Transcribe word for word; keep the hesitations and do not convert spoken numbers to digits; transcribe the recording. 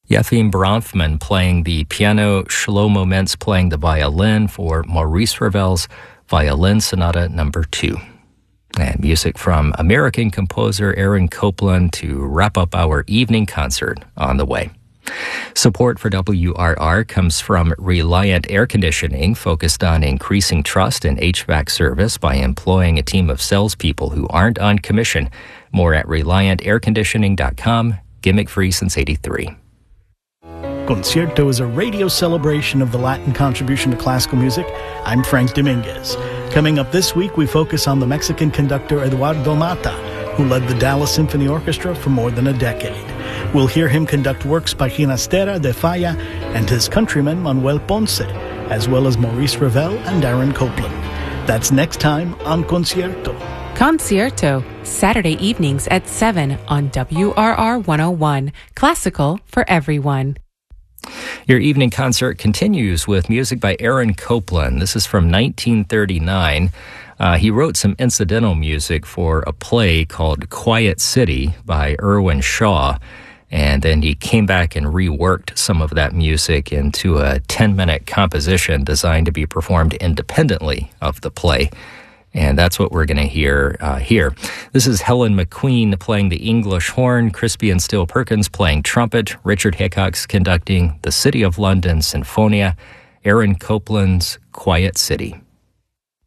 Yefim Bronfman playing the piano, Shlomo Mentz playing the violin for Maurice Ravel's Violin Sonata Number two. And music from American composer Aaron Copland to wrap up our evening concert on the way. Support for W R R comes from Reliant Air Conditioning, focused on increasing trust in H V A C service by employing a team of salespeople who aren't on commission. More at reliant air conditioning dot com, gimmick-free since eighty-three. Concierto is a radio celebration of the Latin contribution to classical music. I'm Frank Dominguez. Coming up this week, we focus on the Mexican conductor Eduardo Mata, who led the Dallas Symphony Orchestra for more than a decade. We'll hear him conduct works by Ginastera de Falla and his countryman Manuel Ponce, as well as Maurice Ravel and Aaron Copland. That's next time on Concierto. Concierto, Saturday evenings at seven on W R R one oh one. Classical for everyone. Your evening concert continues with music by Aaron Copland. This is from nineteen thirty-nine. Uh, he wrote some incidental music for a play called Quiet City by Irwin Shaw, and then he came back and reworked some of that music into a ten-minute composition designed to be performed independently of the play. And that's what we're going to hear uh, here. This is Helen McQueen playing the English horn, Crispian Steele Perkins playing trumpet, Richard Hickox conducting the City of London Sinfonia, Aaron Copland's Quiet City.